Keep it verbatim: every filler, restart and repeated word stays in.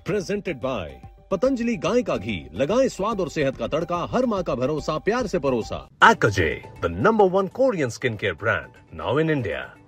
Presented by Patanjali गाय का घी, लगाएं स्वाद और सेहत का तड़का, हर माँ का भरोसा, प्यार से परोसा। Akaje, the number one Korean skincare brand, now in India.